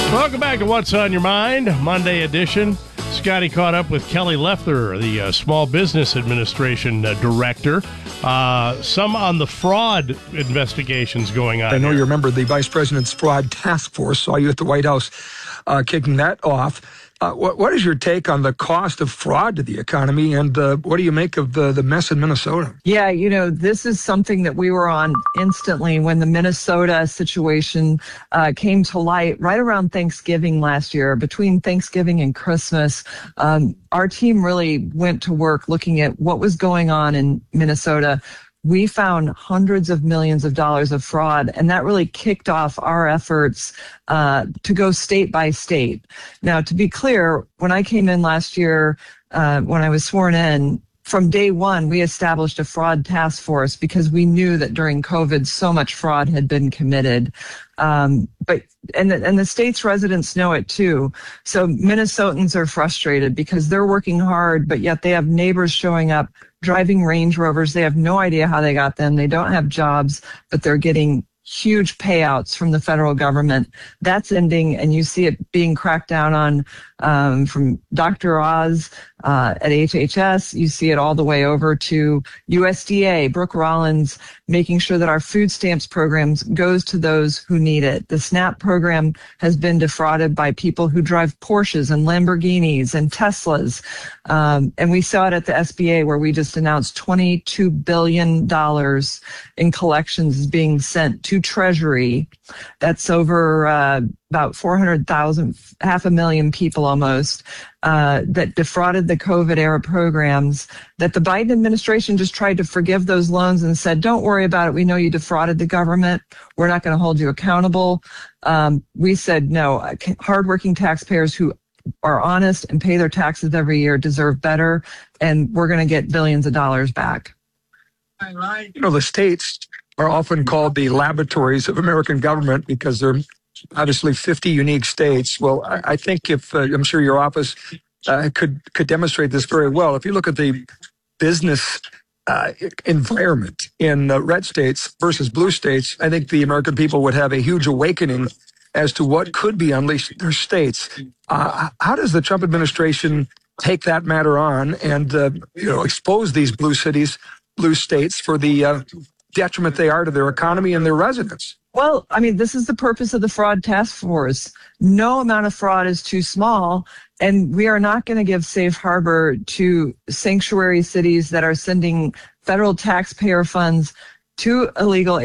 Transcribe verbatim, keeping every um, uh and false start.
Welcome back to What's on Your Mind, Monday edition. Scotty caught up with Kelly Loeffler, the uh, Small Business Administration uh, Director. Uh, some on the fraud investigations going on. I know here. you remember the Vice President's Fraud Task Force. Saw you at the White House uh, kicking that off. Uh, what, what is your take on the cost of fraud to the economy, and uh, what do you make of the, the mess in Minnesota? Yeah, you know, this is something that we were on instantly when the Minnesota situation uh, came to light right around Thanksgiving last year. Between Thanksgiving and Christmas, um, our team really went to work looking at what was going on in Minnesota. We found hundreds of millions of dollars of fraud, and that really kicked off our efforts uh, to go state by state. Now, to be clear, when I came in last year, uh, when I was sworn in, from day one, we established a fraud task force because we knew that during COVID, so much fraud had been committed. Um, but and the, and the state's residents know it too. So Minnesotans are frustrated because they're working hard, but yet they have neighbors showing up driving Range Rovers. They have no idea how they got them. They don't have jobs, but they're getting huge payouts from the federal government. That's ending, and you see it being cracked down on um, from Doctor Oz uh, at H H S. You see it all the way over to U S D A, Brooke Rollins, making sure that our food stamps programs goes to those who need it. The SNAP program has been defrauded by people who drive Porsches and Lamborghinis and Teslas. Um, and we saw it at the S B A, where we just announced twenty-two billion dollars in collections being sent to Treasury. That's over uh, about four hundred thousand, half a million people almost, uh, that defrauded the COVID era programs, that the Biden administration just tried to forgive those loans and said, don't worry about it. We know you defrauded the government. We're not going to hold you accountable. Um, we said, no, hardworking taxpayers who are honest and pay their taxes every year deserve better, and we're going to get billions of dollars back. You know, the states are often called the laboratories of American government because they're obviously fifty unique states. Well, I, I think if, uh, I'm sure your office uh, could could demonstrate this very well. If you look at the business uh, environment in uh, red states versus blue states, I think the American people would have a huge awakening as to what could be unleashed in their states. Uh, how does the Trump administration take that matter on and uh, you know expose these blue cities, blue states for the uh, detriment they are to their economy and their residents? Well, I mean, this is the purpose of the fraud task force. No amount of fraud is too small, and we are not going to give safe harbor to sanctuary cities that are sending federal taxpayer funds to illegal